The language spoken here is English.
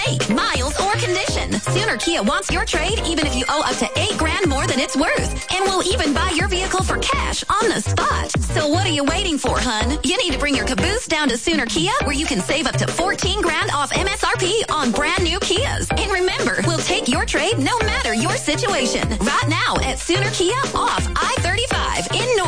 make, miles, or condition. Sooner Kia wants your trade even if you owe up to $8,000 more than it's worth. And we'll even buy your vehicle for cash on the spot. So what are you waiting for, hun? You need to bring your caboose down to Sooner Kia, where you can save up to $14,000 off MSRP on brand new Kias. And remember, we'll take your trade no matter your situation. Right now at Sooner Kia off I-35 in North.